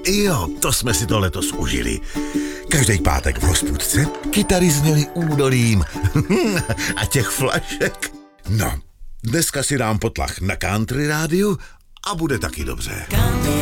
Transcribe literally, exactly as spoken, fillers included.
Jo, to jsme si to letos užili. Každý pátek v hospůdce kytary zněly údolím a těch flašek. No, dneska si dám potlach na country rádiu a bude taky dobře.